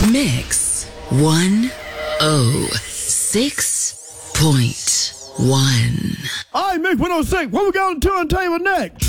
Mix 106.1. All right, Mix 106. What we got on the turntable next?